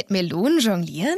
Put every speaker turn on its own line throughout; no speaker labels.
Mit Melonen jonglieren?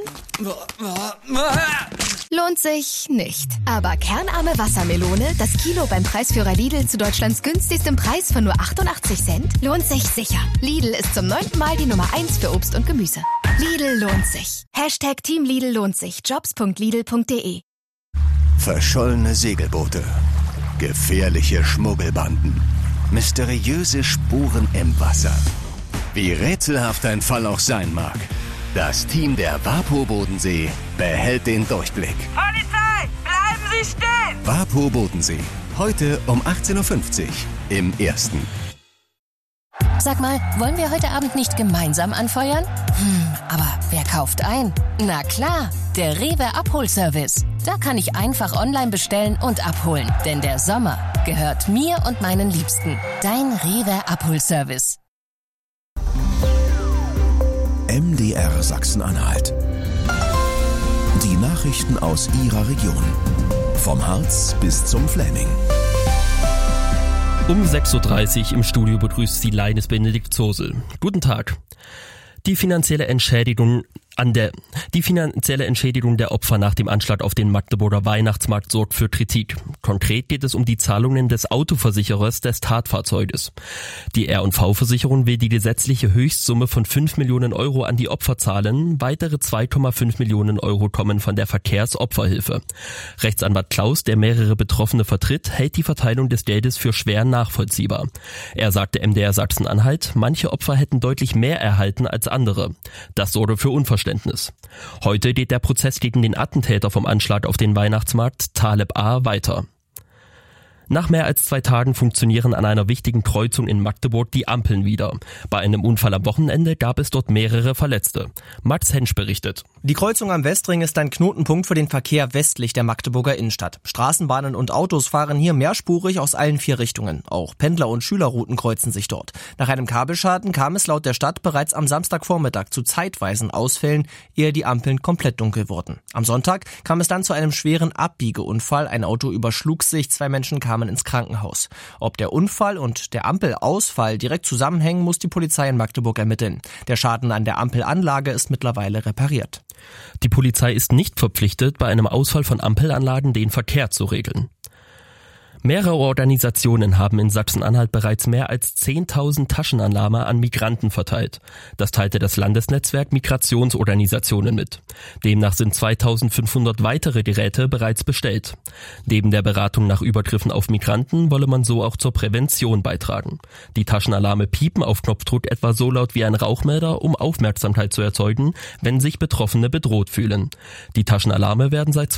Lohnt sich nicht. Aber kernarme Wassermelone, das Kilo beim Preisführer Lidl zu Deutschlands günstigstem Preis von nur 88 Cent, lohnt sich sicher. Lidl ist zum 9. Mal die Nummer 1 für Obst und Gemüse. Lidl lohnt sich. #Team Lidl lohnt sich. Jobs.lidl.de.
Verschollene Segelboote, gefährliche Schmuggelbanden, mysteriöse Spuren im Wasser. Wie rätselhaft ein Fall auch sein mag, das Team der WaPo Bodensee behält den Durchblick.
Polizei, bleiben Sie stehen!
WaPo Bodensee, heute um 18.50 Uhr im Ersten.
Sag mal, wollen wir heute Abend nicht gemeinsam anfeuern? Aber wer kauft ein? Na klar, der Rewe Abholservice. Da kann ich einfach online bestellen und abholen. Denn der Sommer gehört mir und meinen Liebsten. Dein Rewe Abholservice.
MDR Sachsen-Anhalt. Die Nachrichten aus Ihrer Region. Vom Harz bis zum Fläming.
Um 6.30 Uhr im Studio begrüßt Sie Leines Benedikt Zosel. Guten Tag. Die finanzielle Entschädigung der Opfer nach dem Anschlag auf den Magdeburger Weihnachtsmarkt sorgt für Kritik. Konkret geht es um die Zahlungen des Autoversicherers des Tatfahrzeuges. Die R&V-Versicherung will die gesetzliche Höchstsumme von 5 Millionen Euro an die Opfer zahlen. Weitere 2,5 Millionen Euro kommen von der Verkehrsopferhilfe. Rechtsanwalt Klaus, der mehrere Betroffene vertritt, hält die Verteilung des Geldes für schwer nachvollziehbar. Er sagte MDR Sachsen-Anhalt, manche Opfer hätten deutlich mehr erhalten als andere. Das sorge für Unverständnis. Heute geht der Prozess gegen den Attentäter vom Anschlag auf den Weihnachtsmarkt, Taleb A., weiter. Nach mehr als 2 Tagen funktionieren an einer wichtigen Kreuzung in Magdeburg die Ampeln wieder. Bei einem Unfall am Wochenende gab es dort mehrere Verletzte. Max Hensch berichtet.
Die Kreuzung am Westring ist ein Knotenpunkt für den Verkehr westlich der Magdeburger Innenstadt. Straßenbahnen und Autos fahren hier mehrspurig aus allen 4 Richtungen. Auch Pendler- und Schülerrouten kreuzen sich dort. Nach einem Kabelschaden kam es laut der Stadt bereits am Samstagvormittag zu zeitweisen Ausfällen, ehe die Ampeln komplett dunkel wurden. Am Sonntag kam es dann zu einem schweren Abbiegeunfall. Ein Auto überschlug sich, 2 Menschen kamen ins Krankenhaus. Ob der Unfall und der Ampelausfall direkt zusammenhängen, muss die Polizei in Magdeburg ermitteln. Der Schaden an der Ampelanlage ist mittlerweile repariert.
Die Polizei ist nicht verpflichtet, bei einem Ausfall von Ampelanlagen den Verkehr zu regeln. Mehrere Organisationen haben in Sachsen-Anhalt bereits mehr als 10.000 Taschenalarme an Migranten verteilt. Das teilte das Landesnetzwerk Migrationsorganisationen mit. Demnach sind 2.500 weitere Geräte bereits bestellt. Neben der Beratung nach Übergriffen auf Migranten wolle man so auch zur Prävention beitragen. Die Taschenalarme piepen auf Knopfdruck etwa so laut wie ein Rauchmelder, um Aufmerksamkeit zu erzeugen, wenn sich Betroffene bedroht fühlen. Die Taschenalarme werden seit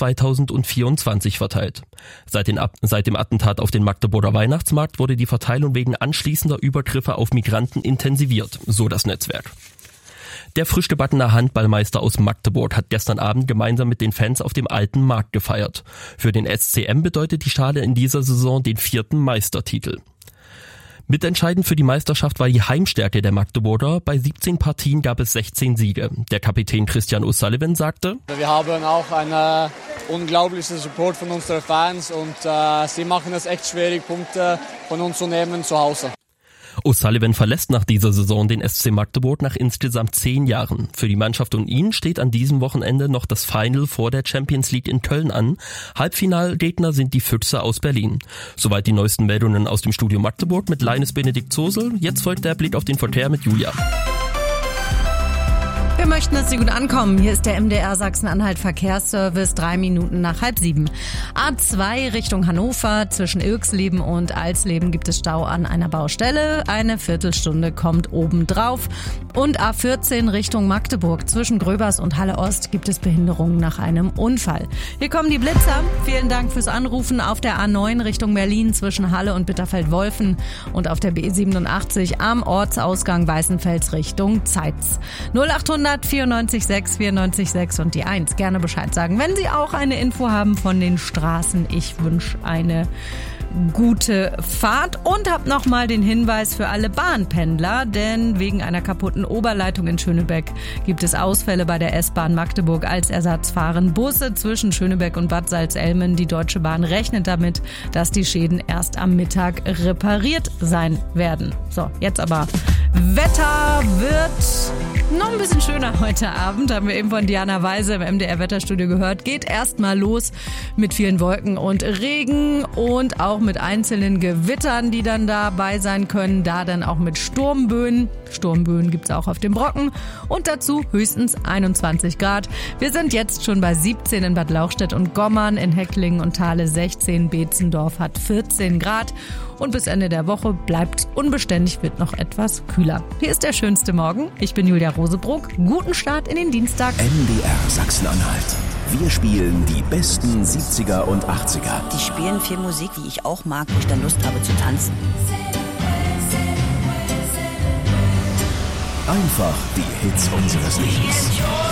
2024 verteilt. Seit dem Attentat auf den Magdeburger Weihnachtsmarkt wurde die Verteilung wegen anschließender Übergriffe auf Migranten intensiviert, so das Netzwerk. Der frisch gebackene Handballmeister aus Magdeburg hat gestern Abend gemeinsam mit den Fans auf dem Alten Markt gefeiert. Für den SCM bedeutet die Schale in dieser Saison den 4. Meistertitel. Mitentscheidend für die Meisterschaft war die Heimstärke der Magdeburger. Bei 17 Partien gab es 16 Siege. Der Kapitän Christian O'Sullivan sagte:
Wir haben auch einen unglaublichen Support von unseren Fans und sie machen es echt schwierig, Punkte von uns zu nehmen zu Hause.
O'Sullivan verlässt nach dieser Saison den SC Magdeburg nach insgesamt 10 Jahren. Für die Mannschaft und ihn steht an diesem Wochenende noch das Final vor der Champions League in Köln an. Halbfinalgegner sind die Füchse aus Berlin. Soweit die neuesten Meldungen aus dem Studio Magdeburg mit Leines Benedikt Zosel. Jetzt folgt der Blick auf den Verkehr mit Julia.
Wir möchten, dass Sie gut ankommen. Hier ist der MDR Sachsen-Anhalt Verkehrsservice, 3 Minuten nach 6:30. A2 Richtung Hannover, zwischen Ilksleben und Alsleben gibt es Stau an einer Baustelle. Eine Viertelstunde kommt obendrauf. Und A14 Richtung Magdeburg, zwischen Gröbers und Halle Ost gibt es Behinderungen nach einem Unfall. Hier kommen die Blitzer. Vielen Dank fürs Anrufen. Auf der A9 Richtung Berlin, zwischen Halle und Bitterfeld-Wolfen und auf der B87 am Ortsausgang Weißenfels Richtung Zeitz. 0800 94 6 94 6 und die 1. Gerne Bescheid sagen, wenn Sie auch eine Info haben von den Straßen. Ich wünsche eine gute Fahrt und hab nochmal den Hinweis für alle Bahnpendler, denn wegen einer kaputten Oberleitung in Schönebeck gibt es Ausfälle bei der S-Bahn Magdeburg. Als Ersatz fahren Busse zwischen Schönebeck und Bad Salzelmen. Die Deutsche Bahn rechnet damit, dass die Schäden erst am Mittag repariert sein werden. So, jetzt aber Wetter wird Noch ein bisschen schöner heute Abend, haben wir eben von Diana Weise im MDR-Wetterstudio gehört. Geht erstmal los mit vielen Wolken und Regen und auch mit einzelnen Gewittern, die dann dabei sein können. Da dann auch mit Sturmböen. Sturmböen gibt's auch auf dem Brocken. Und dazu höchstens 21 Grad. Wir sind jetzt schon bei 17 in Bad Lauchstädt und Gommern, in Hecklingen und Thale 16. Beetzendorf hat 14 Grad. Und bis Ende der Woche bleibt unbeständig, wird noch etwas kühler. Hier ist der schönste Morgen. Ich bin Julia Rosebrock. Guten Start in den Dienstag.
MDR Sachsen-Anhalt. Wir spielen die besten 70er und 80er.
Die spielen viel Musik, die ich auch mag, wo ich dann Lust habe zu tanzen.
Einfach die Hits unseres Lebens.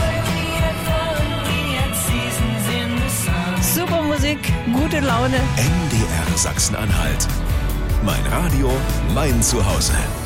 Super Musik, gute Laune.
MDR Sachsen-Anhalt. Mein Radio, mein Zuhause.